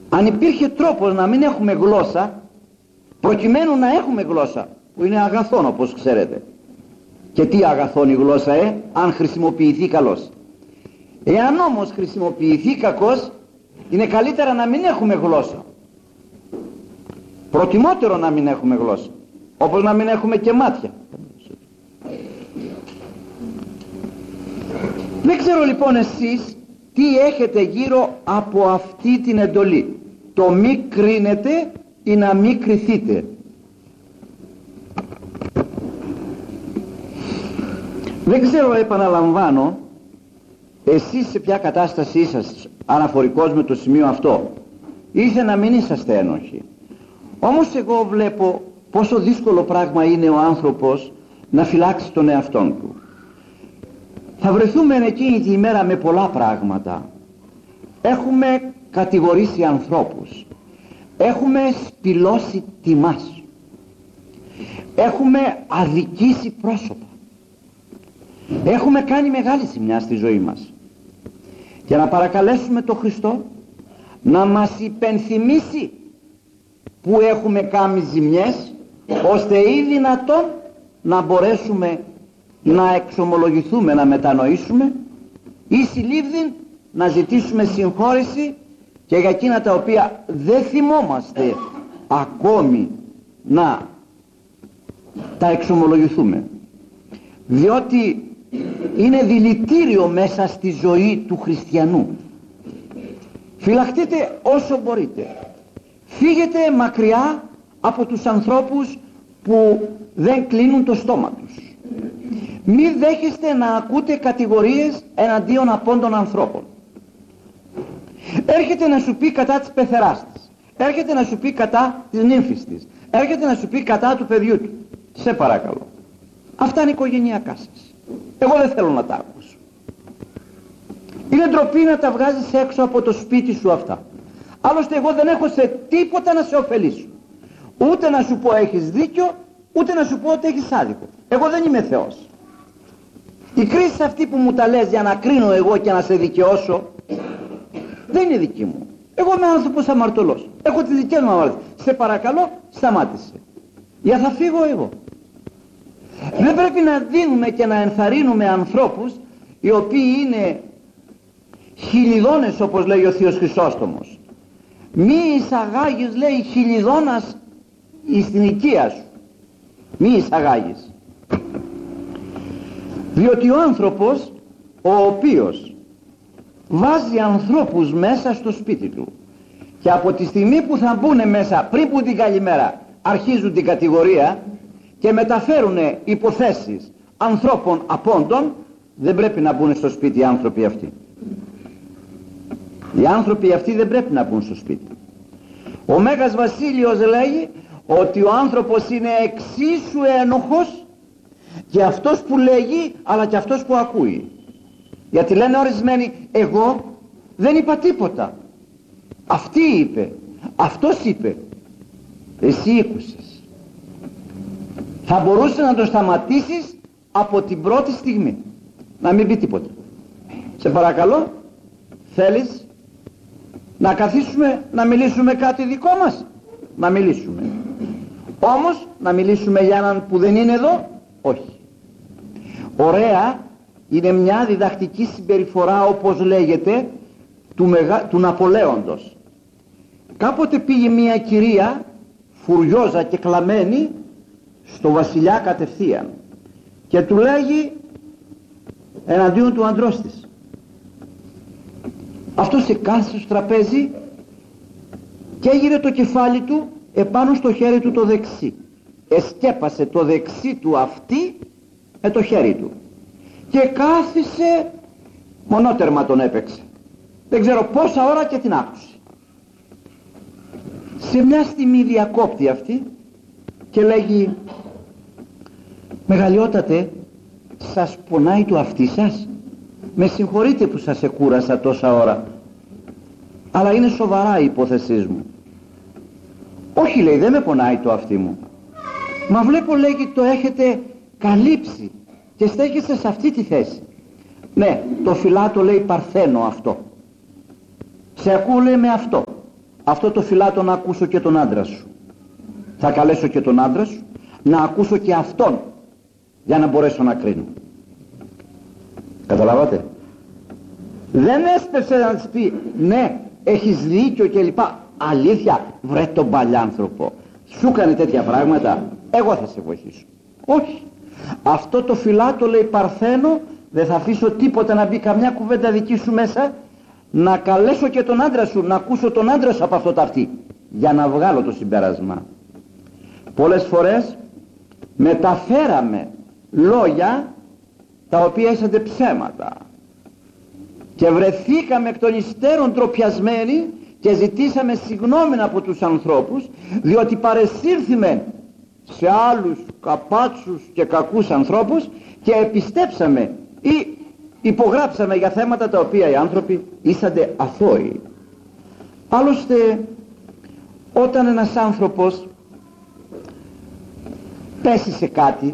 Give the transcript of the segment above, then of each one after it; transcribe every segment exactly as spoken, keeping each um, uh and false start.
Αν υπήρχε τρόπος να μην έχουμε γλώσσα, προκειμένου να έχουμε γλώσσα, που είναι αγαθόν όπως ξέρετε, και τι αγαθόν η γλώσσα, ε, αν χρησιμοποιηθεί καλώς. Εάν όμως χρησιμοποιηθεί κακώς, είναι καλύτερα να μην έχουμε γλώσσα. Προτιμότερο να μην έχουμε γλώσσα, όπως να μην έχουμε και μάτια. Δεν ξέρω λοιπόν εσείς τι έχετε γύρω από αυτή την εντολή, το μη κρίνετε ή να μη κριθείτε. Δεν ξέρω, επαναλαμβάνω, εσείς σε ποια κατάσταση είσαστε αναφορικώς με το σημείο αυτό. Ήθελε να μην είσαστε ένοχοι. Όμως εγώ βλέπω πόσο δύσκολο πράγμα είναι ο άνθρωπος να φυλάξει τον εαυτόν του. Θα βρεθούμε εκείνη τη ημέρα με πολλά πράγματα. Έχουμε κατηγορήσει ανθρώπους, έχουμε σπηλώσει τιμάς, έχουμε αδικήσει πρόσωπα, έχουμε κάνει μεγάλη ζημιά στη ζωή μας. Και να παρακαλέσουμε τον Χριστό να μας υπενθυμίσει που έχουμε κάνει ζημιές, ώστε ή δυνατόν να μπορέσουμε να εξομολογηθούμε, να μετανοήσουμε, ή συλλήβδην να ζητήσουμε συγχώρεση και για εκείνα τα οποία δεν θυμόμαστε ακόμη να τα εξομολογηθούμε, διότι είναι δηλητήριο μέσα στη ζωή του χριστιανού. Φυλαχτείτε όσο μπορείτε, φύγετε μακριά από τους ανθρώπους που δεν κλείνουν το στόμα τους. Μη δέχεστε να ακούτε κατηγορίες εναντίον απόντων ανθρώπων. Έρχεται να σου πει κατά της πεθεράς της, έρχεται να σου πει κατά της νύμφης της, έρχεται να σου πει κατά του παιδιού του. Σε παρακαλώ, αυτά είναι οικογενειακά σας. Εγώ δεν θέλω να τα ακούσω. Είναι ντροπή να τα βγάζεις έξω από το σπίτι σου αυτά. Άλλωστε εγώ δεν έχω σε τίποτα να σε ωφελήσω. Ούτε να σου πω έχεις δίκιο, ούτε να σου πω ότι έχεις άδικο. Εγώ δεν είμαι Θεός. Η κρίση αυτή που μου τα λες για να κρίνω εγώ και να σε δικαιώσω, δεν είναι δική μου. Εγώ είμαι άνθρωπος αμαρτωλός. Έχω τη δική μου αμαρτία. Σε παρακαλώ, σταμάτησε. Για θα φύγω εγώ. Δεν πρέπει να δίνουμε και να ενθαρρύνουμε ανθρώπους οι οποίοι είναι χιλιδόνες, όπως λέει ο Θείος Χρυσόστομος. Μη εισαγάγεις, λέει, χιλιδόνας εις την οικία σου. Μη εισαγάγεις. Διότι ο άνθρωπος ο οποίος βάζει ανθρώπους μέσα στο σπίτι του και από τη στιγμή που θα μπουν μέσα, πριν που την καλημέρα αρχίζουν την κατηγορία και μεταφέρουν υποθέσεις ανθρώπων απόντων, δεν πρέπει να μπουν στο σπίτι οι άνθρωποι αυτοί. Οι άνθρωποι αυτοί δεν πρέπει να μπουν στο σπίτι. Ο Μέγας Βασίλειος λέγει ότι ο άνθρωπος είναι εξίσου ένοχος και αυτός που λέγει αλλά και αυτός που ακούει. Γιατί λένε ορισμένοι, εγώ δεν είπα τίποτα, αυτή είπε, αυτός είπε. Εσύ ήκουσες. Θα μπορούσε να το σταματήσεις από την πρώτη στιγμή, να μην πει τίποτα. Σε παρακαλώ, θέλεις να καθίσουμε να μιλήσουμε κάτι δικό μας? Να μιλήσουμε. Όμως να μιλήσουμε για έναν που δεν είναι εδώ? Όχι. Ωραία είναι μια διδακτική συμπεριφορά, όπως λέγεται, του, μεγα... του Ναπολέοντος. Κάποτε πήγε μια κυρία φουριόζα και κλαμμένη στο βασιλιά κατευθείαν και του λέγει εναντίον του αντρός της. Αυτός σε κάθισε στο τραπέζι και έγειρε το κεφάλι του επάνω στο χέρι του το δεξί. Εσκέπασε το δεξί του αυτή με το χέρι του και κάθισε, μονότερμα τον έπαιξε. Δεν ξέρω πόσα ώρα και την άκουσε. Σε μια στιγμή διακόπτει αυτή και λέγει, μεγαλειότατε, σας πονάει το αυτί σας? Με συγχωρείτε που σας εκούρασα τόσα ώρα, αλλά είναι σοβαρά η υπόθεσή μου. Όχι, λέει, δεν με πονάει το αυτί μου. Μα βλέπω, λέγει, το έχετε καλύψει και στέκεστε σε αυτή τη θέση. Ναι, το φυλάτο, λέει, παρθένο αυτό. Σε ακούω, λέει, με αυτό. αυτό το φυλάτο να ακούσω και τον άντρα σου. Θα καλέσω και τον άντρα σου να ακούσω και αυτόν, για να μπορέσω να κρίνω. Καταλάβατε? Δεν έσπευσε να της πει ναι, έχεις δίκιο και λοιπά. Αλήθεια, βρε τον παλιάνθρωπο, σου έκανε τέτοια πράγματα, εγώ θα σε βοηθήσω. Όχι. Αυτό το φυλάτο, λέει, παρθένο, δεν θα αφήσω τίποτα να μπει καμιά κουβέντα δική σου μέσα, να καλέσω και τον άντρα σου, να ακούσω τον άντρα σου από αυτό το αυτή, για να βγάλω το συμπέρασμα. Πολλές φορές μεταφέραμε λόγια τα οποία ήσανται ψέματα και βρεθήκαμε εκ των υστέρων ντροπιασμένοι και ζητήσαμε συγγνώμη από τους ανθρώπους, διότι παρεσύρθημε σε άλλους καπάτσους και κακούς ανθρώπους και επιστέψαμε ή υπογράψαμε για θέματα τα οποία οι άνθρωποι ήσανται αθώοι. Άλλωστε, όταν ένας άνθρωπος πέσει σε κάτι,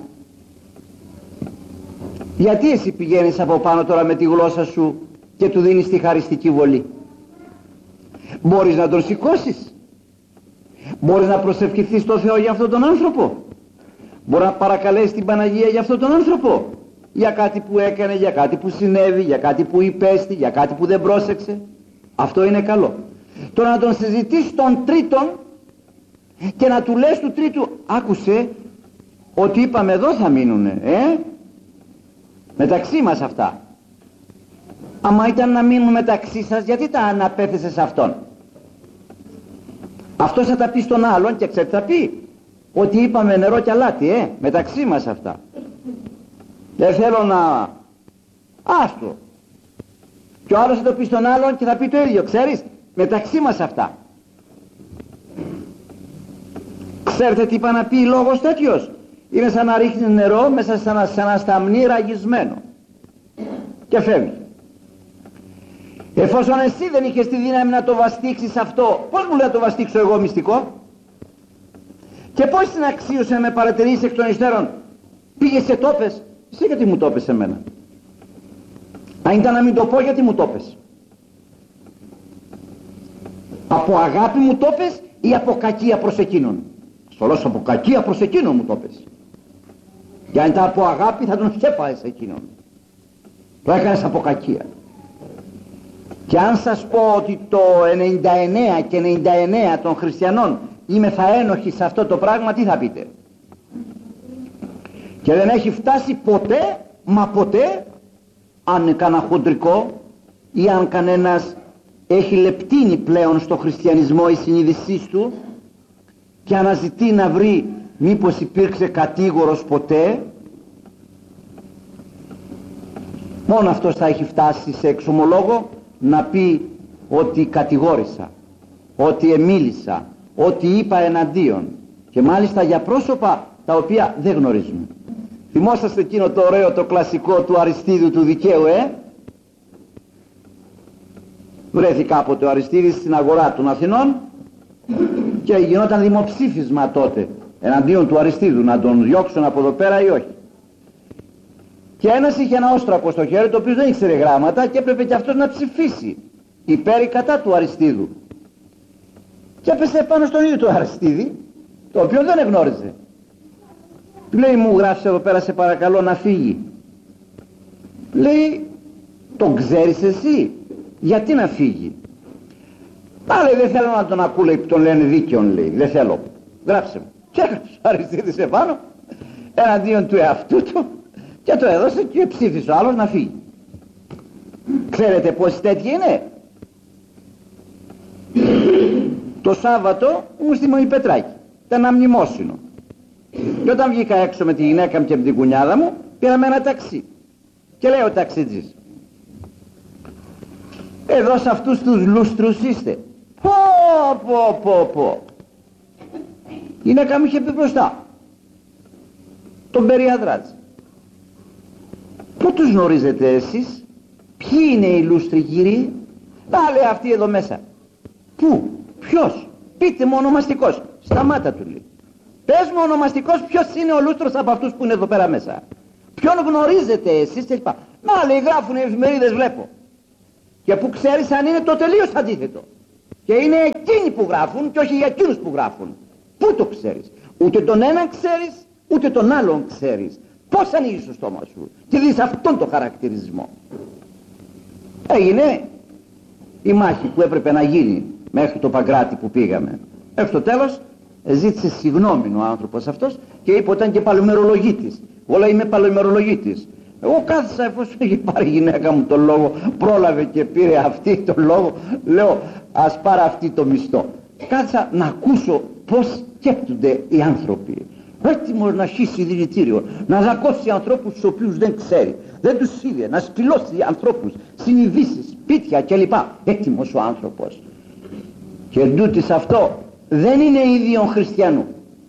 γιατί εσύ πηγαίνεις από πάνω τώρα με τη γλώσσα σου και του δίνεις τη χαριστική βολή? Μπορείς να τον σηκώσεις? Μπορείς να προσευχηθείς στο Θεό για αυτόν τον άνθρωπο? Μπορείς να παρακαλέσεις την Παναγία για αυτόν τον άνθρωπο, για κάτι που έκανε, για κάτι που συνέβη, για κάτι που υπέστη, για κάτι που δεν πρόσεξε? Αυτό είναι καλό. Τώρα να τον συζητήσεις τον τρίτον και να του λες του τρίτου, άκουσε ότι είπαμε εδώ θα μείνουνε, ε? μεταξύ μας αυτά. Άμα ήταν να μείνουν μεταξύ σας, γιατί τα αναπέθεσες σε αυτόν? Αυτός θα τα πει στον άλλον και ξέρετε θα πει ότι είπαμε νερό και αλάτι, ε, μεταξύ μας αυτά. Δεν θέλω να... άστο. Και ο άλλος θα το πει στον άλλον και θα πει το ίδιο, ξέρεις, μεταξύ μας αυτά. Ξέρετε τι είπα να πει λόγος τέτοιος? Είναι σαν να ρίχνει νερό μέσα σε ένα, σε ένα σταμνί ραγισμένο και φεύγει. Εφόσον εσύ δεν είχες τη δύναμη να το βαστίξεις αυτό, πώς μου λέει να το βαστίξω εγώ μυστικό? Και πώς την αξίωσε να με παρατηρήσεις εκ των υστέρων? Πήγες και το πες. Εσύ γιατί μου το πες εμένα? Αν ήταν να μην το πω, γιατί μου το πες? Από αγάπη μου το πες ή από κακία προς εκείνον? Στο λέω από κακία προς εκείνον μου το πες. Και αν ήταν από αγάπη θα τον σκέπαες εκείνον. Το έκανες από κακία. Και αν σας πω ότι το ενενήντα εννέα και ενενήντα εννέα των χριστιανών είμαι θα ένοχοι σε αυτό το πράγμα, τι θα πείτε? Και δεν έχει φτάσει ποτέ, μα ποτέ, αν είναι κανένα χοντρικό ή αν κανένας έχει λεπτύνει πλέον στο χριστιανισμό η συνείδησή του και αναζητεί να βρει μήπως υπήρξε κατήγορος ποτέ, μόνο αυτός θα έχει φτάσει σε εξομολόγο να πει ότι κατηγόρησα, ότι εμίλησα, ότι είπα εναντίον, και μάλιστα για πρόσωπα τα οποία δεν γνωρίζουμε. Θυμόσαστε εκείνο το ωραίο, το κλασικό του Αριστίδου του δικαίου, ε? Βρέθη κάποτε ο Αριστίδης στην αγορά των Αθηνών και γινόταν δημοψήφισμα τότε εναντίον του Αριστίδου, να τον διώξουν από εδώ πέρα ή όχι. Και ένας είχε ένα όστρακο στο χέρι, το οποίο δεν ήξερε γράμματα και έπρεπε και αυτός να ψηφίσει υπέρ ή κατά του Αριστίδου. Και έπεσε πάνω στον ίδιο του Αριστίδη, το οποίο δεν εγνώριζε. Του λέει, μου γράφεις εδώ πέρα σε παρακαλώ να φύγει. Λέει, τον ξέρεις εσύ? Γιατί να φύγει? Μα λέει, δεν θέλω να τον ακούω, λέει, που τον λένε δίκαιον, λέει, δεν θέλω. Γράψε μου. Και έγραψε ο Αριστίδης επάνω εναντίον του εαυτού του και το έδωσε και ψήφισε ο άλλος να φύγει. Ξέρετε πόσοι τέτοιοι είναι? Το Σάββατο ήμουν στη Μονιπετράκη, ήταν ένα μνημόσυνο. Και όταν βγήκα έξω με τη γυναίκα μου και με την κουνιάδα μου, πήραμε ένα ταξί. Και λέει ο ταξιτζής, εδώ σε αυτούς τους λούστρους είστε? Πω πω πω πω. Η γυναίκα μου είχε πει μπροστά, τον περιαδράτζ. Πού τους γνωρίζετε εσείς? Ποιοι είναι οι λούστροι, κύριοι? Α, λέει, αυτοί εδώ μέσα. Πού? Ποιος? Πείτε μου ονομαστικός. Σταμάτα, του λέει. Πες μου ονομαστικός ποιος είναι ο λούστρος από αυτούς που είναι εδώ πέρα μέσα. Ποιον γνωρίζετε εσείς και λοιπά. Να, λέει, γράφουν οι εφημερίδες, βλέπω. Και που ξέρεις αν είναι το τελείως αντίθετο. Και είναι εκείνοι που γράφουν και όχι για εκείνους που γράφουν. Πού το ξέρεις? Ούτε τον έναν ξέρεις, ούτε τον άλλον ξέρεις. Πώς ανοίγεις το στόμα σου και δεις αυτόν τον χαρακτηρισμό? Έγινε η μάχη που έπρεπε να γίνει μέχρι το Παγκράτη που πήγαμε. Μέχρι το τέλος ζήτησε συγγνώμη ο άνθρωπος αυτός και είπε ότι ήταν και παλαιομερολογίτης. Εγώ λέω είμαι παλαιομερολογίτης. Εγώ κάθισα, εφόσον είχε πάρει η γυναίκα μου τον λόγο, πρόλαβε και πήρε αυτή τον λόγο, λέω ας πάρει αυτή το μισθό. Κάθισα να ακούσω πως σκέπτονται οι άνθρωποι. Έτοιμος να χύσει δηλητήριο, να δακώσει ανθρώπους τους οποίους δεν ξέρει, δεν τους είδε, να σπηλώσει ανθρώπους, συνειδήσεις, σπίτια κλπ. Έτοιμος ο άνθρωπος. Και εντούτοις αυτό δεν είναι ίδιον χριστιανού.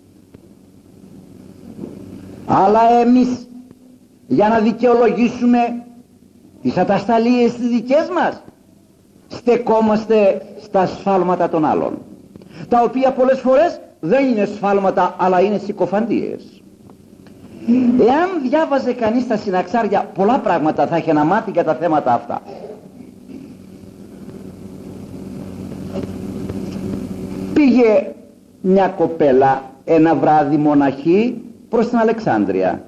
Αλλά εμείς για να δικαιολογήσουμε τις ατασταλίες τις δικές μας στεκόμαστε στα σφάλματα των άλλων, τα οποία πολλές φορές δεν είναι σφάλματα αλλά είναι συκοφαντίες. Εάν διάβαζε κανείς τα συναξάρια, πολλά πράγματα θα είχε να μάθει για τα θέματα αυτά. Πήγε μια κοπέλα ένα βράδυ μοναχή προς την Αλεξάνδρεια.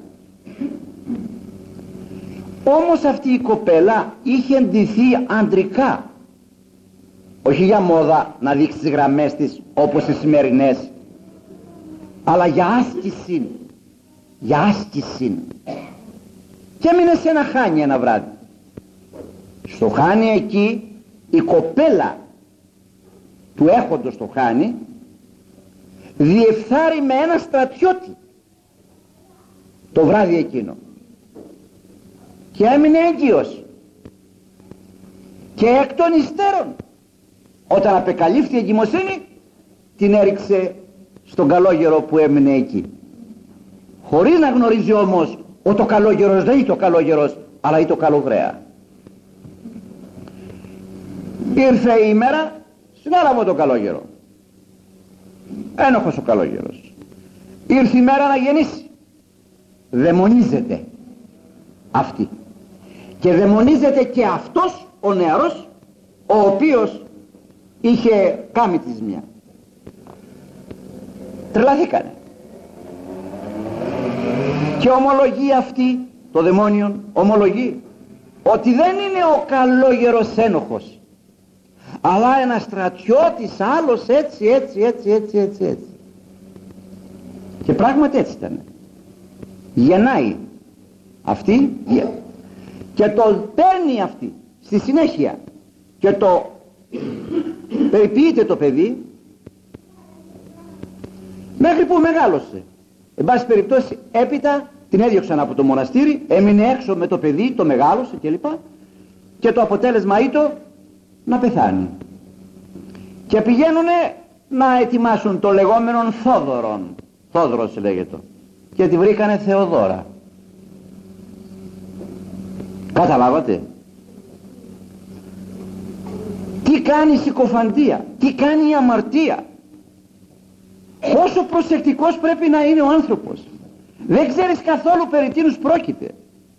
Όμως αυτή η κοπέλα είχε ντυθεί αντρικά, όχι για μόδα να δείξει τις γραμμές της όπως τις σημερινές, αλλά για άσκηση, για άσκηση. Και έμεινε σε ένα χάνι ένα βράδυ. Στο χάνι εκεί η κοπέλα του έχοντος το χάνι διεφθάρει με ένα στρατιώτη το βράδυ εκείνο και έμεινε έγκυος. Και εκ των υστέρων, όταν απεκαλύφθη η εγκυμοσύνη, την έριξε στον καλόγερο που έμεινε εκεί, χωρίς να γνωρίζει όμως ότι ο καλόγερος δεν είναι ο καλόγερος αλλά είναι το καλογραία. Ήρθε η ημέρα, συνέλαβε το καλόγερο, ένοχος ο καλόγερος. Ήρθε η μέρα να γεννήσει, δαιμονίζεται αυτή και δαιμονίζεται και αυτός ο νεαρός ο οποίος είχε κάνει τη ζημιά. Τρελαθήκανε και ομολογεί αυτή, το δαιμόνιον ομολογεί ότι δεν είναι ο καλόγερος ένοχος αλλά ένας στρατιώτης άλλος έτσι έτσι έτσι έτσι έτσι έτσι. Και πράγματι έτσι ήταν. Γεννάει αυτή και το παίρνει αυτή στη συνέχεια και το περιποιείται το παιδί μέχρι που μεγάλωσε. Εν πάση περιπτώσει έπειτα την έδιωξαν από το μοναστήρι, έμεινε έξω με το παιδί, το μεγάλωσε κλπ. Και το αποτέλεσμα ήταν να πεθάνει. Και πηγαίνουνε να ετοιμάσουν το λεγόμενον Θόδωρον, Θόδωρος λέγεται, και τη βρήκανε Θεοδώρα. Καταλάβατε τι κάνει η συκοφαντία, τι κάνει η αμαρτία, πόσο προσεκτικός πρέπει να είναι ο άνθρωπος. Δεν ξέρεις καθόλου περί τίνους πρόκειται.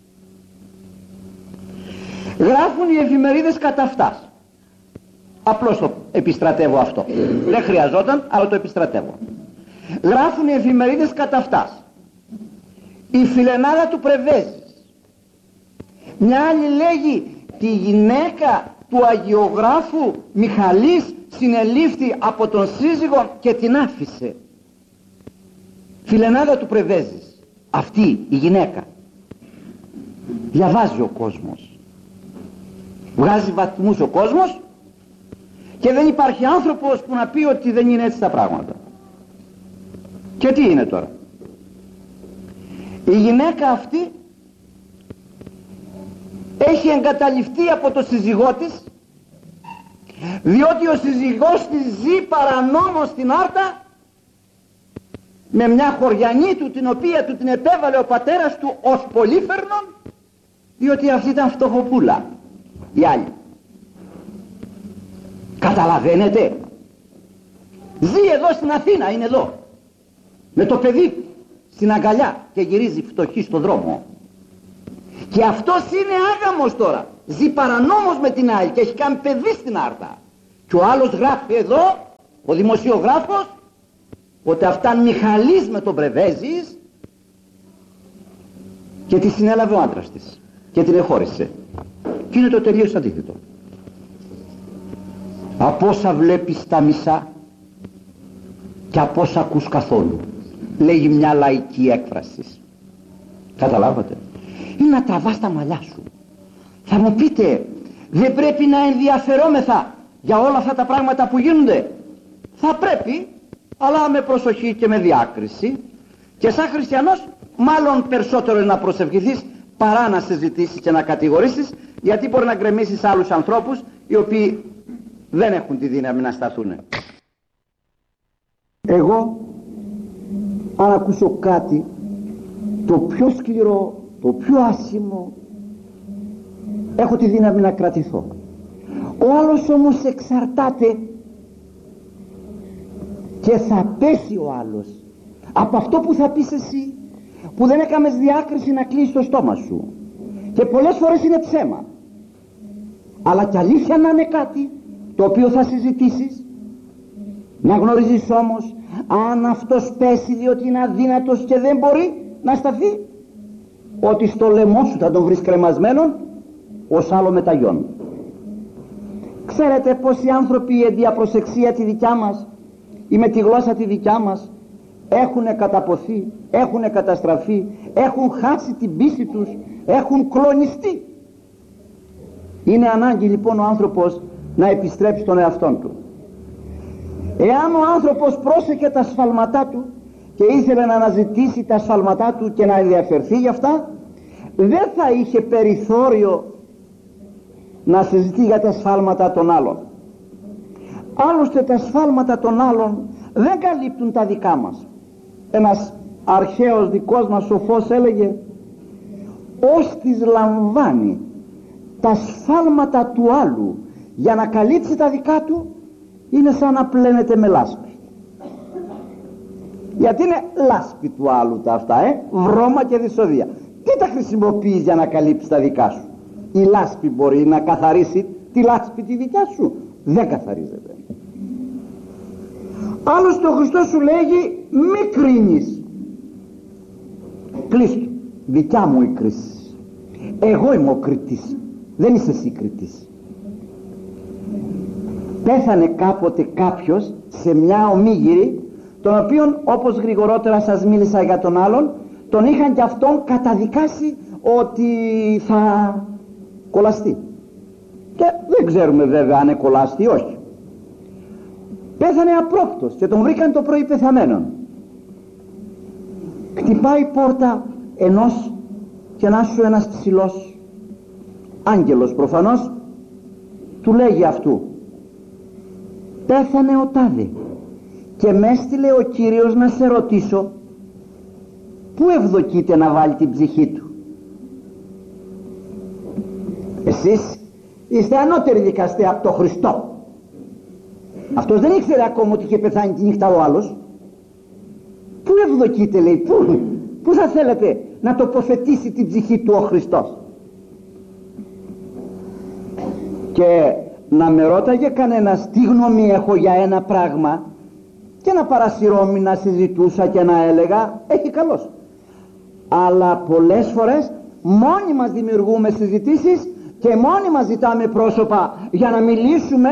Γράφουν οι εφημερίδες κατά αυτάς. Απλώς το επιστρατεύω αυτό, δεν χρειαζόταν αλλά το επιστρατεύω. Γράφουν οι εφημερίδες κατά αυτάς. Η φιλενάδα του Πρεβέζης, μια άλλη λέγει τη γυναίκα του αγιογράφου Μιχαλής συνελήφθη από τον σύζυγο και την άφησε. Φιλενάδα του Πρεβέζης, αυτή η γυναίκα. Διαβάζει ο κόσμος, βγάζει βαθμούς ο κόσμος και δεν υπάρχει άνθρωπος που να πει ότι δεν είναι έτσι τα πράγματα. Και τι είναι τώρα? Η γυναίκα αυτή έχει εγκαταλειφθεί από το σύζυγό της, διότι ο σύζυγός της ζει παρανόμως στην Άρτα με μια χωριανή του την οποία του την επέβαλε ο πατέρας του ως πολύφερνον, διότι αυτή ήταν φτωχοπούλα η άλλη. Καταλαβαίνετε? Ζει εδώ στην Αθήνα, είναι εδώ με το παιδί στην αγκαλιά και γυρίζει φτωχή στον δρόμο. Και αυτός είναι άγαμος τώρα, ζει παρανόμως με την άλλη και έχει κάνει παιδί στην Άρτα Και ο άλλος γράφει εδώ, ο δημοσιογράφος, ότι αυτά Μιχαλής με τον Πρεβέζης, και τη συνέλαβε ο άντρας της και την εχώρισε. Και είναι το τελείως αντίθετο. Από όσα βλέπεις τα μισά και από όσα ακούς καθόλου, λέγει μια λαϊκή έκφραση. Καταλάβατε? Είναι να τραβάς τα μαλλιά σου. Θα μου πείτε, δεν πρέπει να ενδιαφερόμεθα για όλα αυτά τα πράγματα που γίνονται? Θα πρέπει, αλλά με προσοχή και με διάκριση, και σαν χριστιανός μάλλον περισσότερο είναι να προσευχηθείς παρά να συζητήσεις και να κατηγορήσεις, γιατί μπορεί να γκρεμίσεις άλλους ανθρώπους οι οποίοι δεν έχουν τη δύναμη να σταθούν. Εγώ αν ακούσω κάτι το πιο σκληρό, το πιο άσχημο, έχω τη δύναμη να κρατηθώ. Ο άλλος όμως εξαρτάται και θα πέσει ο άλλος από αυτό που θα πεις εσύ, που δεν έκαμες διάκριση να κλείσεις το στόμα σου, και πολλές φορές είναι ψέμα, αλλά κι αλήθεια να είναι κάτι το οποίο θα συζητήσεις. Να γνωρίζεις όμως αν αυτός πέσει διότι είναι αδύνατος και δεν μπορεί να σταθεί, ότι στο λαιμό σου θα τον βρεις κρεμασμένον ως άλλο μεταγιόν. Ξέρετε πόσοι άνθρωποι εν διαπροσεξία τη δικιά μας ή με τη γλώσσα τη δικιά μας έχουνε καταποθεί, έχουνε καταστραφεί, έχουν χάσει την πίστη τους, έχουν κλονιστεί. Είναι ανάγκη λοιπόν ο άνθρωπος να επιστρέψει στον εαυτόν του. Εάν ο άνθρωπος πρόσεχε τα σφάλματά του και ήθελε να αναζητήσει τα σφάλματά του και να ενδιαφερθεί γι' αυτά, δεν θα είχε περιθώριο να συζητεί για τα σφάλματα των άλλων. Άλλωστε τα σφάλματα των άλλων δεν καλύπτουν τα δικά μας. Ένας αρχαίος δικός μας σοφός έλεγε, όστις λαμβάνει τα σφάλματα του άλλου για να καλύψει τα δικά του, είναι σαν να πλένεται με λάσπη. Γιατί είναι λάσπη του άλλου τα αυτά, ε? βρώμα και δυσοδεία. Τι τα χρησιμοποιείς για να καλύψεις τα δικά σου? Η λάσπη μπορεί να καθαρίσει τη λάσπη τη δικιά σου? Δεν καθαρίζεται. Άλλωστε ο Χριστός σου λέγει, μη κρίνεις. Κλείστο, δικιά μου η κρίση. Εγώ είμαι ο κριτής, δεν είσαι εσύ κριτής. Πέθανε κάποτε κάποιος σε μια ομίγυρη, τον οποίον, όπως γρηγορότερα σας μίλησα για τον άλλον, τον είχαν και αυτόν καταδικάσει ότι θα κολλαστεί. Και δεν ξέρουμε βέβαια αν κολλαστεί ή όχι. Πέθανε απρόπτως και τον βρήκαν το πρωί πεθαμένον. Χτυπάει η πόρτα ενός και να σου ένας ψηλός άγγελος προφανώς, του λέγει αυτού, πέθανε ο τάδε και με έστειλε ο Κύριος να σε ρωτήσω πού ευδοκείται να βάλει την ψυχή του. Εσείς είστε ανώτεροι δικαστές από τον Χριστό. Αυτός δεν ήξερε ακόμα ότι είχε πεθάνει τη νύχτα ο άλλος. Πού ευδοκείται, λέει, πού, πού θα θέλετε να τοποθετήσει την ψυχή του ο Χριστός? Και να με ρώταγε κανένας τι γνώμη έχω για ένα πράγμα, και να παρασυρώμη να συζητούσα και να έλεγα έχει καλώς. Αλλά πολλές φορές μόνοι μας δημιουργούμε συζητήσεις και μόνοι μας ζητάμε πρόσωπα για να μιλήσουμε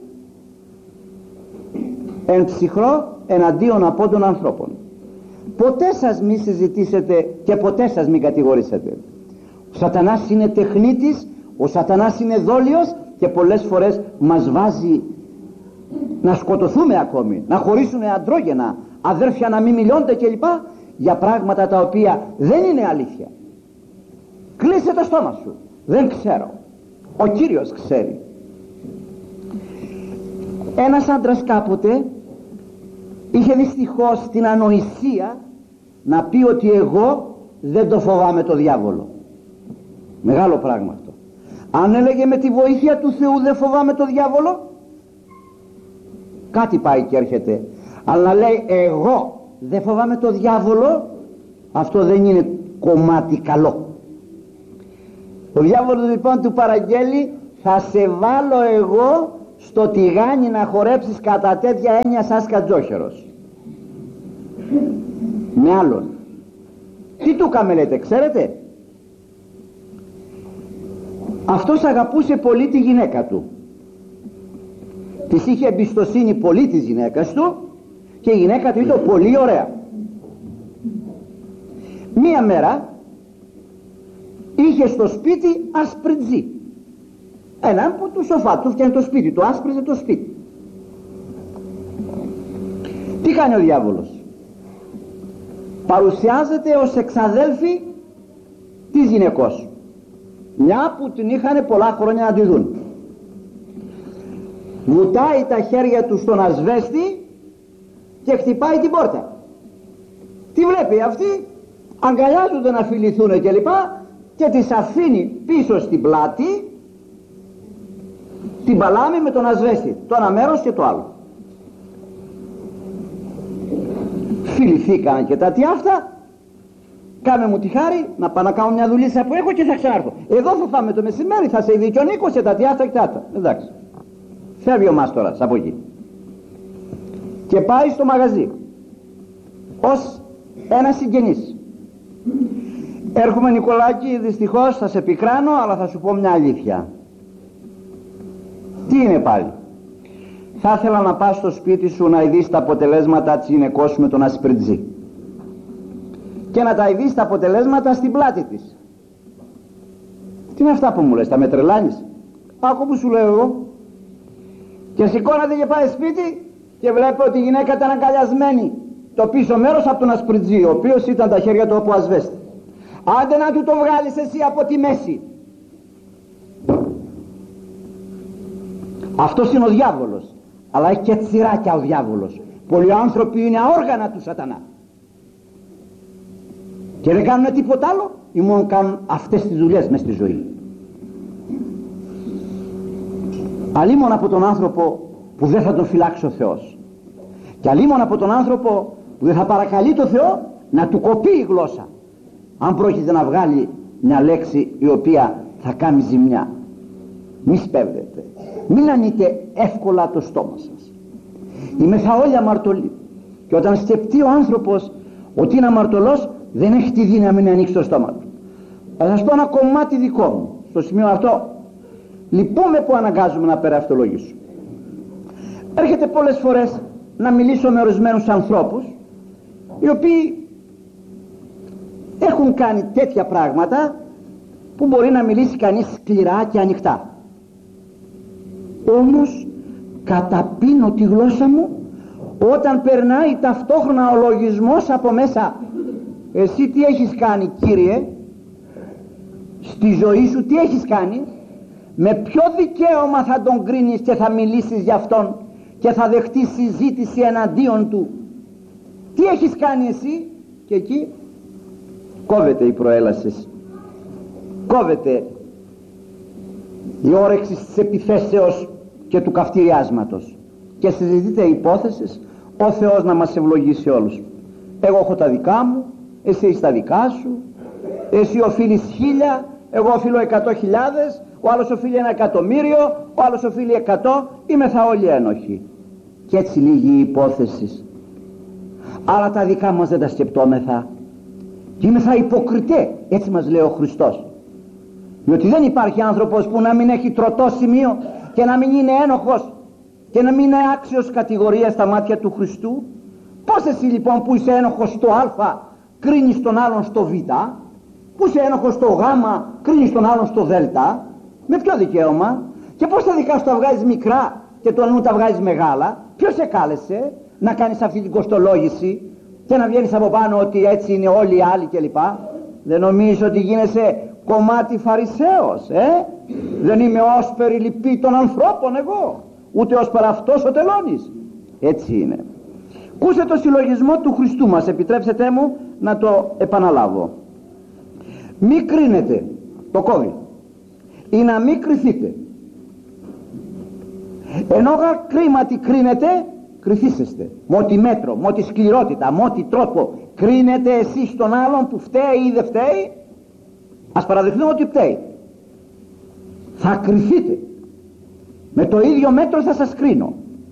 εν ψυχρό εναντίον από των ανθρώπων. Ποτέ σας μη συζητήσετε και ποτέ σας μη κατηγορήσετε. Ο Σατανάς είναι τεχνίτης, ο Σατανάς είναι δόλιος και πολλές φορές μας βάζει να σκοτωθούμε ακόμη, να χωρίσουμε αντρόγενα, αδέρφια να μην μιλιώνται κλπ, για πράγματα τα οποία δεν είναι αλήθεια. Κλείσε το στόμα σου, δεν ξέρω, ο Κύριος ξέρει. Ένας άντρας κάποτε είχε δυστυχώς την ανοησία να πει ότι εγώ δεν το φοβάμαι το διάβολο. Μεγάλο πράγμα αυτό. Αν έλεγε με τη βοήθεια του Θεού δεν φοβάμαι το διάβολο, κάτι πάει και έρχεται. Αλλά λέει εγώ δεν φοβάμαι το διάβολο, αυτό δεν είναι κομμάτι καλό. Ο διάβολος λοιπόν του παραγγέλει, θα σε βάλω εγώ στο τηγάνι να χορέψεις κατά τέτοια έννοια σαν σκατζόχερος με άλλον. Τι του κάμε λέτε, ξέρετε? Αυτός αγαπούσε πολύ τη γυναίκα του, της είχε εμπιστοσύνη πολύ της γυναίκας του και η γυναίκα του ήταν πολύ ωραία. Μία μέρα είχε στο σπίτι ασπριτζή, έναν που του σοφά του φτιάχνει το σπίτι του, άσπριζε το σπίτι. Τι κάνει ο διάβολος? Παρουσιάζεται ως εξαδέλφη της γυναικός, μια που την είχαν πολλά χρόνια να τη δουν. Βουτάει τα χέρια του στον ασβέστη και χτυπάει την πόρτα. Τι βλέπει αυτή? Αγκαλιάζονται να φιληθούν και λοιπά, και της αφήνει πίσω στην πλάτη την παλάμη με τον ασβέστη, το ένα μέρος και το άλλο. Φιληθήκαν και τα τι αυτά. Κάμε μου τη χάρη να πάω να κάνω μια δουλίτσα που έχω και θα ξανάρθω. Εδώ θα πάμε το μεσημέρι, θα σε δει και ο Νίκος και τα τι αυτά και τα αυτά. Εντάξει. Φεύγει ο μάστορας από εκεί και πάει στο μαγαζί ως ένα συγγενής. Έρχομαι Νικολάκη, δυστυχώς θα σε πικράνω, αλλά θα σου πω μια αλήθεια. Τι είναι πάλι? Θα ήθελα να πας στο σπίτι σου να ειδείς τα αποτελέσματα της γυναικός σου με τον ασπριτζή και να τα ειδείς τα αποτελέσματα στην πλάτη της. Τι είναι αυτά που μου λες, τα με τρελάνεις? Άκου που σου λέω εγώ. Και σηκώνεται και πάει σπίτι και βλέπει ότι η γυναίκα ήταν αγκαλιασμένη το πίσω μέρος από τον ασπριτζή, ο οποίος ήταν τα χέρια του από ασβέστη. Άντε να του το βγάλεις εσύ από τη μέση. Αυτός είναι ο διάβολος, αλλά έχει και τσιράκια ο διάβολος. Πολλοί άνθρωποι είναι αόργανα του σατανά και δεν κάνουν τίποτα άλλο ή μόνο κάνουν αυτές τις δουλειές μες στη ζωή. Αλίμον από τον άνθρωπο που δεν θα τον φυλάξει ο Θεός, και αλίμον από τον άνθρωπο που δεν θα παρακαλεί το Θεό να του κοπεί η γλώσσα αν πρόκειται να βγάλει μια λέξη η οποία θα κάνει ζημιά. Μη σπέβδετε, μην ανοίγετε εύκολα το στόμα σας. Είμεθα όλοι αμαρτωλοί, και όταν σκεφτεί ο άνθρωπος ότι είναι αμαρτωλός, δεν έχει τη δύναμη να ανοίξει το στόμα του. Θα σας πω ένα κομμάτι δικό μου στο σημείο αυτό. Λυπούμε που αναγκάζομαι να περαυτολογήσω. Έρχεται πολλές φορές να μιλήσω με ορισμένους ανθρώπους οι οποίοι έχουν κάνει τέτοια πράγματα που μπορεί να μιλήσει κανείς σκληρά και ανοιχτά. Όμως καταπίνω τη γλώσσα μου όταν περνάει ταυτόχρονα ο λογισμός από μέσα. Εσύ τι έχεις κάνει, κύριε, στη ζωή σου? Τι έχεις κάνει? Με ποιο δικαίωμα θα τον κρίνεις και θα μιλήσεις για αυτόν και θα δεχτείς συζήτηση εναντίον του? Τι έχεις κάνει εσύ? Και εκεί κόβεται η προέλαση, κόβεται η όρεξη της επιθέσεως και του καυτηριάσματος και συζητείται η υπόθεση. Ο Θεός να μας ευλογήσει όλους. Εγώ έχω τα δικά μου, εσύ έχεις τα δικά σου, εσύ οφείλεις χίλια, εγώ οφείλω εκατό χιλιάδες, ο άλλος οφείλει ένα εκατομμύριο, ο άλλος οφείλει εκατό, είμεθα όλοι ένοχοι. Και έτσι λίγη η υπόθεση. Αλλά τα δικά μας δεν τα σκεπτόμεθα και είμεθα υποκριτέ, έτσι μας λέει ο Χριστός. Διότι δεν υπάρχει άνθρωπος που να μην έχει τροτό σημείο και να μην είναι ένοχος και να μην είναι άξιος κατηγορία στα μάτια του Χριστού. Πώς εσύ λοιπόν που είσαι ένοχος στο Α κρίνεις τον άλλον στο Β, που είσαι ένοχος στο Γ κρίνεις τον άλλον στο Δ? Με ποιο δικαίωμα? Και πώς τα δικά σου τα βγάζεις μικρά και το αλλού τα βγάζεις μεγάλα? Ποιος σε κάλεσε να κάνεις αυτή την κοστολόγηση και να βγαίνεις από πάνω ότι έτσι είναι όλοι οι άλλοι κλπ? Δεν νομίζεις ότι γίνεσαι κομμάτι φαρισαίος, ε? Δεν είμαι ως περιλυπή των ανθρώπων εγώ, ούτε ως παραυτός ο τελώνης. Έτσι είναι. Κούσε το συλλογισμό του Χριστού μας, επιτρέψτε μου να το επαναλάβω. Μη κρίνετε, το κόβει, ή να μη κριθείτε. Ενώ κρίματι κρίνετε, κριθήσεστε. Με ό,τι μέτρο, με ό,τι σκληρότητα, με ό,τι τρόπο κρίνετε εσείς τον άλλον που φταίει ή δεν φταίει, ας παραδεχθούμε ότι φταίει, θα κριθείτε. Με το ίδιο μέτρο θα σας κρίνω.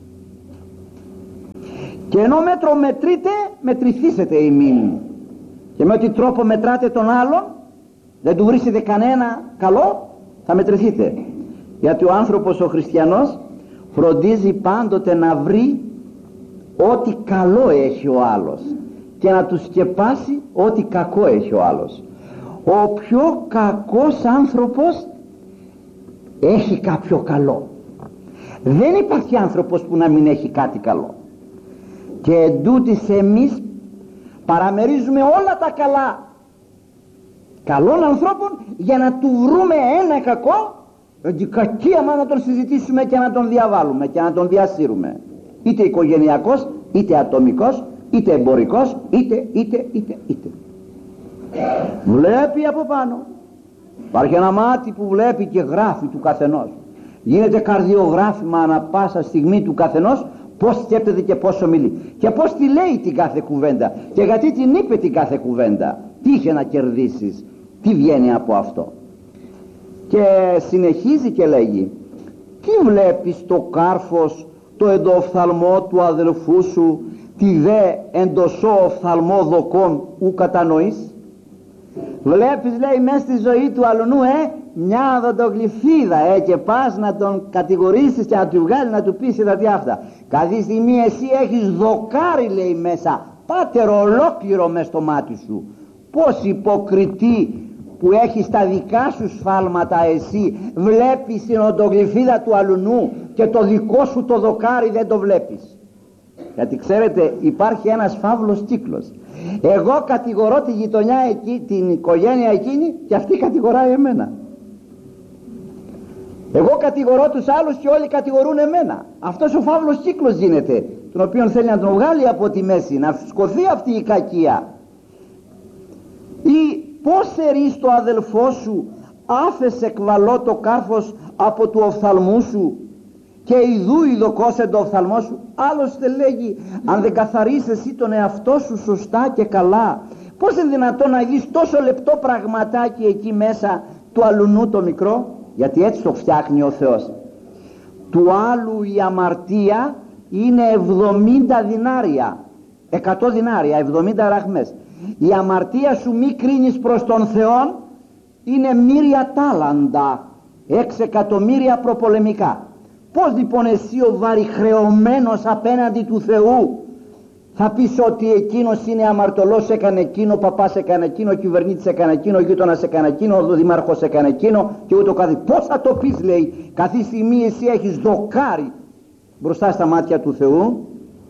Και ενώ μέτρο μετρείτε, μετρηθήσετε ημίν. Και με ό,τι τρόπο μετράτε τον άλλον, δεν του βρίσκετε κανένα καλό, θα μετρηθείτε. Γιατί ο άνθρωπος ο χριστιανός φροντίζει πάντοτε να βρει ό,τι καλό έχει ο άλλος και να του σκεπάσει ό,τι κακό έχει ο άλλος. Ο πιο κακός άνθρωπος έχει κάποιο καλό. Δεν υπάρχει άνθρωπος που να μην έχει κάτι καλό. Και εντούτοις εμείς παραμερίζουμε όλα τα καλά καλών ανθρώπων για να του βρούμε ένα κακό, έτσι κακίαμα να τον συζητήσουμε και να τον διαβάλουμε και να τον διασύρουμε, είτε οικογενειακός, είτε ατομικός, είτε εμπορικός, είτε, είτε, είτε, είτε. Βλέπει από πάνω. Υπάρχει ένα μάτι που βλέπει και γράφει του καθενός. Γίνεται καρδιογράφημα ανα πάσα στιγμή του καθενός, πώς σκέπτεται και πώς ομιλεί και πώς τη λέει την κάθε κουβέντα και γιατί την είπε την κάθε κουβέντα, τι είχε να κερδίσεις, τι βγαίνει από αυτό. Και συνεχίζει και λέγει, τι βλέπεις το κάρφος, το εντοφθαλμό του αδελφού σου, τη δε εντοσό οφθαλμό δοκών ου κατανοείς. Βλέπεις, λέει, μέσα στη ζωή του αλουνού ε, μια οδοντογλυφίδα ε, και πας να τον κατηγορήσεις και να του βγάλει να του πεις είδα τι αυτά. Κάθε στιγμή εσύ έχεις δοκάρι, λέει, μέσα πάτερο ολόκληρο μες στο μάτι σου. Πώς υποκριτή που έχεις τα δικά σου σφάλματα εσύ βλέπεις την οδοντογλυφίδα του αλουνού και το δικό σου το δοκάρι δεν το βλέπεις. Γιατί ξέρετε υπάρχει ένας φαύλος κύκλος. Εγώ κατηγορώ τη γειτονιά εκεί, την οικογένεια εκείνη και αυτή κατηγοράει εμένα. Εγώ κατηγορώ τους άλλους και όλοι κατηγορούν εμένα. Αυτός ο φαύλος κύκλος γίνεται, τον οποίο θέλει να τον βγάλει από τη μέση, να σκοθεί αυτή η κακία. Ή πως ερείς το αδελφό σου, άφεσε εκβαλώ το κάρφος από του οφθαλμού σου και ιδού ειδοκόσε το οφθαλμό σου. Άλλωστε λέγει, αν δεν καθαρίσεις εσύ τον εαυτό σου σωστά και καλά, πως είναι δυνατόν να δεις τόσο λεπτό πραγματάκι εκεί μέσα του αλουνού το μικρό? Γιατί έτσι το φτιάχνει ο Θεός. Του άλλου η αμαρτία είναι εβδομήντα δινάρια, εκατό δινάρια, εβδομήντα ραχμές. Η αμαρτία σου μη κρίνεις προς τον Θεό είναι μύρια τάλαντα, έξι εκατομμύρια προπολεμικά. Πώς λοιπόν εσύ ο βαριχρεωμένος απέναντι του Θεού θα πεις ότι εκείνος είναι αμαρτωλός, έκανε εκείνο, ο παπάς έκανε εκείνο, ο κυβερνήτης έκανε εκείνο, ο γείτονας έκανε εκείνο, ο δήμαρχος έκανε εκείνο και ούτω καθεξής. Πώς θα το πεις, λέει, καθή στιγμή εσύ έχεις δοκάρι μπροστά στα μάτια του Θεού?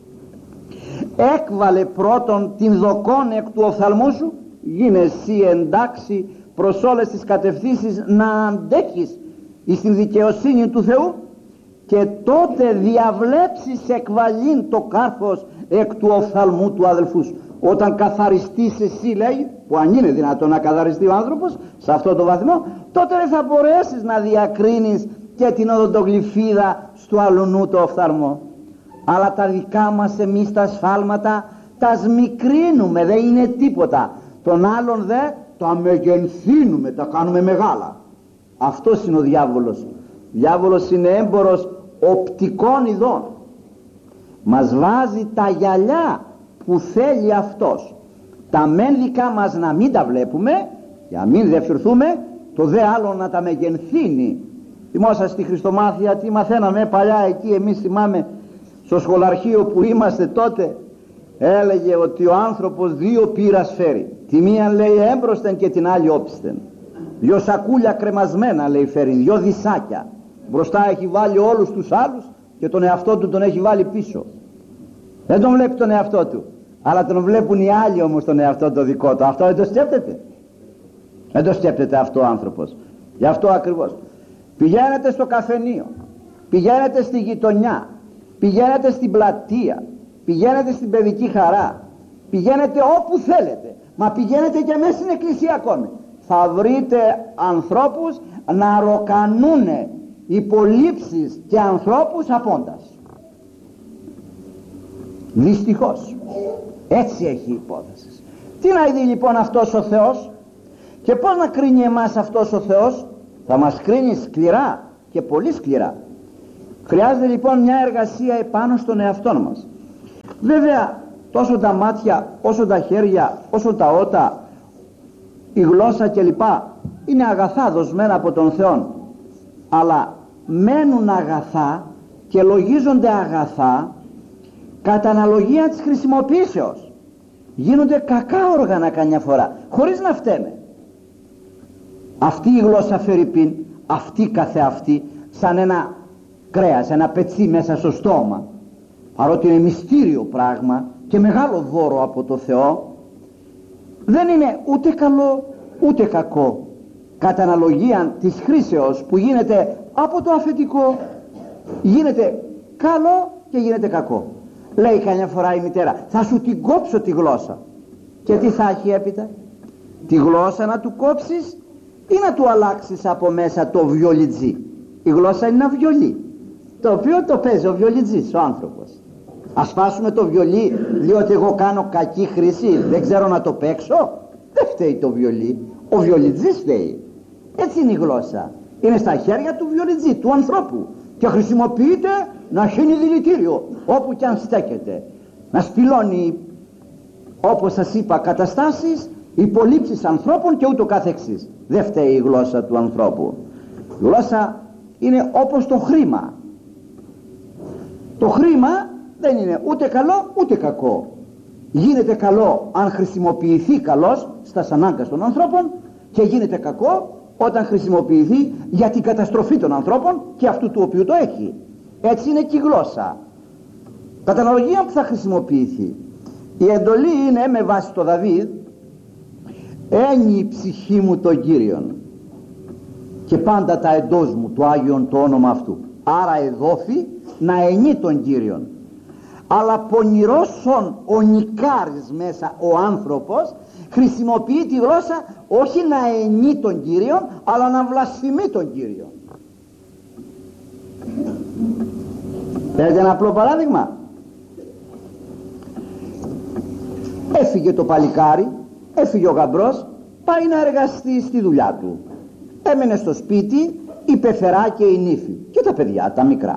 Έκβαλε πρώτον την δοκόν εκ του οφθαλμού σου, γίνε εσύ εντάξει προς όλες τις κατευθύνσεις να αντέχεις εις την δικαιοσύνη του Θεού και τότε διαβλέψεις εκβαλήν το κάρφος εκ του οφθαλμού του αδελφού σου. Όταν καθαριστείς εσύ, λέει, που αν είναι δυνατόν να καθαριστεί ο άνθρωπος σε αυτό το βαθμό, τότε δεν θα μπορέσεις να διακρίνεις και την οδοντογλυφίδα στο αλουνού το οφθαλμό. Αλλά τα δικά μας εμείς τα σφάλματα τα σμικρύνουμε, δεν είναι τίποτα. Τον άλλον δε τα μεγενθύνουμε, τα κάνουμε μεγάλα. Αυτός είναι ο διάβολος. Ο διάβολος είναι έμπορος οπτικών ειδών. Μας βάζει τα γυαλιά που θέλει αυτός. Τα μεν δικά μας να μην τα βλέπουμε, για να μην διαφυρθούμε, το δε άλλο να τα μεγενθύνει. Θυμόσαστε στη Χριστομάθεια τι μαθαίναμε παλιά εκεί, εμείς θυμάμαι στο σχολαρχείο που είμαστε τότε, έλεγε ότι ο άνθρωπος δύο πύρας φέρει. Τη μία λέει έμπροσθεν και την άλλη όψιστεν. Δυο σακούλια κρεμασμένα λέει φέρει, δυο δισάκια. Μπροστά έχει βάλει όλους τους άλλους και τον εαυτό του τον έχει βάλει πίσω. Δεν τον βλέπει τον εαυτό του, αλλά τον βλέπουν οι άλλοι όμως τον εαυτό το δικό του. Αυτό δεν το σκέπτεται. Δεν το σκέπτεται αυτό ο άνθρωπος. Γι' αυτό ακριβώς. Πηγαίνετε στο καφενείο, πηγαίνετε στη γειτονιά, πηγαίνετε στην πλατεία, πηγαίνετε στην παιδική χαρά, πηγαίνετε όπου θέλετε, μα πηγαίνετε και μέσα στην εκκλησία ακόμη. Θα βρείτε ανθρώπους να ροκανούνε υπολείψεις και ανθρώπους απόντας. Δυστυχώς έτσι έχει η υπόθεση. Τι να δει λοιπόν αυτός ο Θεός και πώς να κρίνει εμάς αυτός ο Θεός? Θα μας κρίνει σκληρά και πολύ σκληρά. Χρειάζεται λοιπόν μια εργασία επάνω στον εαυτό μας. Βέβαια τόσο τα μάτια όσο τα χέρια όσο τα ότα, η γλώσσα κλπ είναι αγαθά δοσμένα από τον Θεό, αλλά μένουν αγαθά και λογίζονται αγαθά κατά αναλογία της χρησιμοποιήσεως. Γίνονται κακά όργανα καμιά φορά χωρίς να φταίμε. Αυτή η γλώσσα φερειπίν, αυτή καθεαυτή, σαν ένα κρέας, ένα πετσί μέσα στο στόμα, παρότι είναι μυστήριο πράγμα και μεγάλο δώρο από το Θεό, δεν είναι ούτε καλό ούτε κακό κατά αναλογία της χρήσεως που γίνεται από το αφεντικό. Γίνεται καλό και γίνεται κακό. Λέει καμιά φορά η μητέρα, θα σου την κόψω τη γλώσσα. Και τι θα έχει έπειτα? Τη γλώσσα να του κόψεις ή να του αλλάξεις από μέσα το βιολιτζί? Η γλώσσα είναι ένα βιολί, το οποίο το παίζει ο βιολιτζής, ο άνθρωπος. Ας σπάσουμε το βιολί διότι εγώ κάνω κακή χρήση, δεν ξέρω να το παίξω? Δεν φταίει το βιολί, ο βιολιτζής φταίει. Έτσι είναι η γλώσσα. Είναι στα χέρια του βιολιτζή, του ανθρώπου, και χρησιμοποιείται να χύνει δηλητήριο όπου κι αν στέκεται, να σπηλώνει, όπως σας είπα, καταστάσεις, υπολείψεις ανθρώπων και ούτω καθεξής. Δεν φταίει η γλώσσα του ανθρώπου. Η γλώσσα είναι όπως το χρήμα. Το χρήμα δεν είναι ούτε καλό ούτε κακό. Γίνεται καλό αν χρησιμοποιηθεί καλώς στα ανάγκες των ανθρώπων και γίνεται κακό όταν χρησιμοποιηθεί για την καταστροφή των ανθρώπων και αυτού του οποίου το έχει. Έτσι είναι και η γλώσσα. Κατά αναλογία που θα χρησιμοποιηθεί. Η εντολή είναι με βάση το Δαβίδ, ένι η ψυχή μου τον Κύριον και πάντα τα εντός μου το Άγιον το όνομα αυτού. Άρα εδόθη να ενεί τον Κύριον. Αλλά πονηρόσον ο νικάρης μέσα ο άνθρωπος χρησιμοποιεί τη γλώσσα όχι να ενεί τον Κύριον, αλλά να βλασφημεί τον Κύριον. Θέλετε ένα απλό παράδειγμα? Έφυγε το παλικάρι, έφυγε ο γαμπρός, πάει να εργαστεί στη δουλειά του. Έμενε στο σπίτι η πεθερά και η νύφη και τα παιδιά τα μικρά.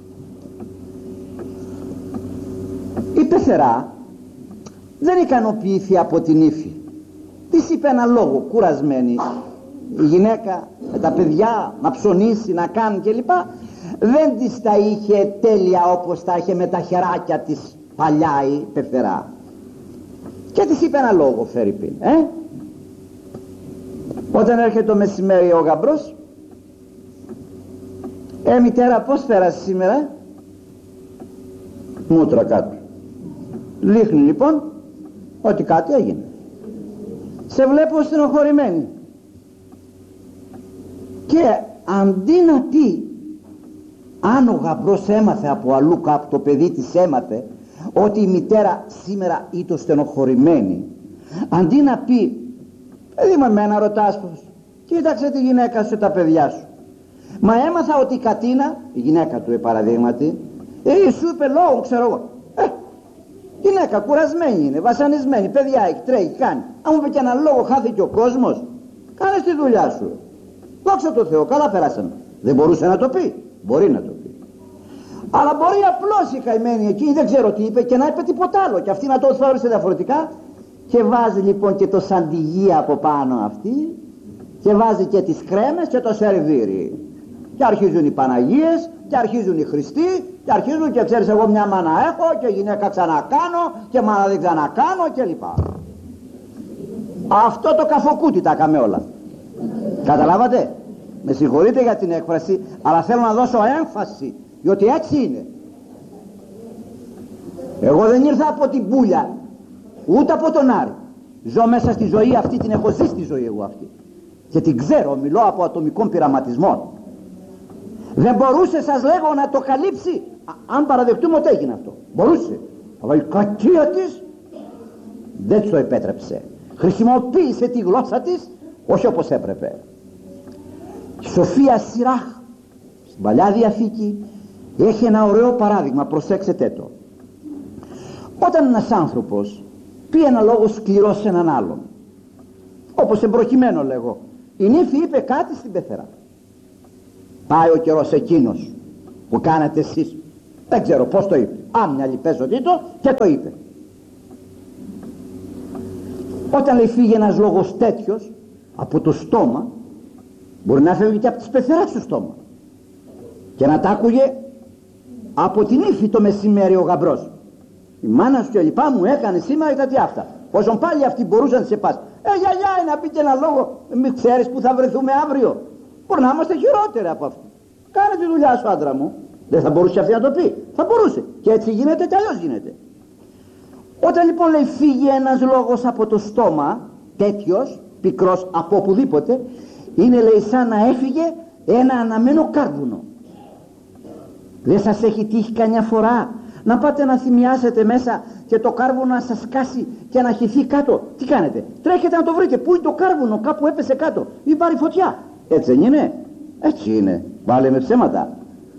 Η πεθερά δεν ικανοποιήθη από την νύφη. Της είπε ένα λόγο, κουρασμένη η γυναίκα με τα παιδιά να ψωνίσει, να κάνει κλπ. Δεν της τα είχε τέλεια όπως τα είχε με τα χεράκια της παλιά η πεθερά. Και της είπε ένα λόγο, φερειπίν, ε? Όταν έρχεται το μεσημέρι ο γαμπρός, ε μητέρα πως πέρασε σήμερα? Μούτρα κάτω. Δείχνει λοιπόν ότι κάτι έγινε. Σε βλέπω στενοχωρημένη. Και αντί να πει, αν ο γαμπρός έμαθε από αλλού κάπου, το παιδί της έμαθε ότι η μητέρα σήμερα ήταν στενοχωρημένη, αντί να πει, παιδί μου, εμένα ρωτάς πως, κοίταξε τη γυναίκα σου, τα παιδιά σου. Μα έμαθα ότι η Κατίνα, η γυναίκα του παραδείγματι, ε, σου είπε λόγο, ξέρω εγώ. Ε, γυναίκα κουρασμένη είναι, βασανισμένη, παιδιά έχει, τρέχει, κάνει. Αν μου είπε και ένα λόγο, χάθηκε ο κόσμος. Κάνε τη δουλειά σου. Δόξα τω Θεώ, καλά περάσαμε. Δεν μπορούσε να το πει? Μπορεί να το πει. Αλλά μπορεί απλώς η καημένη εκεί, δεν ξέρω τι είπε, και να είπε τίποτα άλλο. Και αυτή να το θεώρησε διαφορετικά. Και βάζει λοιπόν και το σαντιγί από πάνω αυτή, και βάζει και τις κρέμες και το σερβίρι. Και αρχίζουν οι Παναγίες, και αρχίζουν οι Χριστοί, και αρχίζουν και ξέρεις εγώ μια μάνα έχω, και γυναίκα ξανακάνω, και μάνα δεν ξανακάνω κλπ. Αυτό το καφοκούτι τα έκαμε όλα. Καταλάβατε? Με συγχωρείτε για την έκφραση, αλλά θέλω να δώσω έμφαση, διότι έτσι είναι. Εγώ δεν ήρθα από την Πούλια, ούτε από τον Άρη. Ζω μέσα στη ζωή αυτή, την έχω ζήσει τη ζωή εγώ αυτή. Και την ξέρω, μιλώ από ατομικών πειραματισμών. Δεν μπορούσε, σας λέγω, να το καλύψει, α, αν παραδεχτούμε ότι έγινε αυτό. Μπορούσε, αλλά η κακία της δεν το επέτρεψε. Χρησιμοποίησε τη γλώσσα της όχι όπως έπρεπε. Η Σοφία Σιράχ στην Παλιά Διαθήκη έχει ένα ωραίο παράδειγμα, προσέξτε το. Όταν ένας άνθρωπος πει ένα λόγο σκληρό σε έναν άλλον, όπως εμπροκειμένο λέγω, η νύφη είπε κάτι στην πεθερά. Πάει ο καιρός εκείνος, που κάνετε εσείς. Δεν ξέρω πως το είπε, άμυαλη παίζω δίτο και το είπε. Όταν λέει φύγει ένας λόγος τέτοιος από το στόμα, μπορεί να φεύγει και από τις πεθεράς του στόμα και να τ' άκουγε από την ύφη το μεσημέρι ο γαμπρός. Η μάνα σου και λοιπά μου έκανε σήμερα τα τι αυτά. Πόσον πάλι αυτοί μπορούσαν να σε πας. Ε γιαγιά, να πει και ένα λόγο, μην ξέρεις που θα βρεθούμε αύριο. Μπορεί να είμαστε χειρότερα από αυτό. Κάνε τη δουλειά σου, άντρα μου. Δεν θα μπορούσε αυτή να το πει. Θα μπορούσε. Και έτσι γίνεται και αλλιώς γίνεται. Όταν λοιπόν λέει φύγει ένας λόγος από το στόμα, τέτοιος, πικρός από οπουδήποτε, είναι λέει σαν να έφυγε ένα αναμένο κάρβουνο. Δεν σας έχει τύχει καμιά φορά να πάτε να θυμιάσετε μέσα και το κάρβουνο να σας κάσει και να χυθεί κάτω? Τι κάνετε? Τρέχετε να το βρείτε. Πού είναι το κάρβουνο? Κάπου έπεσε κάτω ή πάρει φωτιά. Έτσι δεν είναι? Έτσι είναι. Βάλε με ψέματα.